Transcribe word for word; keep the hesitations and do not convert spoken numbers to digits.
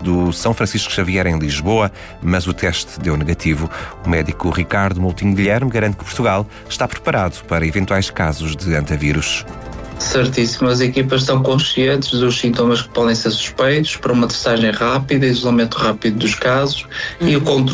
do São Francisco Xavier em Lisboa, mas o teste deu negativo. O médico Ricardo Moutinho Guilherme garante que Portugal está preparado para eventuais casos de antavírus. Certíssimo, as equipas estão conscientes dos sintomas que podem ser suspeitos para uma testagem rápida, isolamento rápido dos casos hum. e o controle